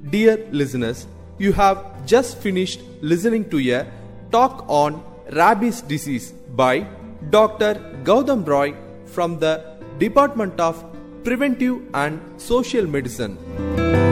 Dear listeners, you have just finished listening to a talk on rabies disease by Dr. Gautam Roy from the Department of Preventive and Social Medicine.